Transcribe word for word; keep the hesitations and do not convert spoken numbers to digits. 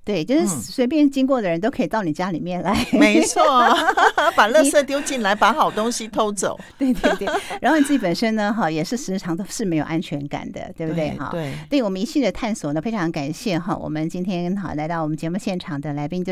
对，就是随便经过的人都可以到你家里面来， 嗯、没错，把垃圾丢进来，把好东西偷走。 对对对，然后你自己本身呢，哈，也是时常都是没有安全感的，对不对？哈， 对， 对我们一系列探索呢，非常感谢哈，我们今天好来到我们节目现场的来宾就。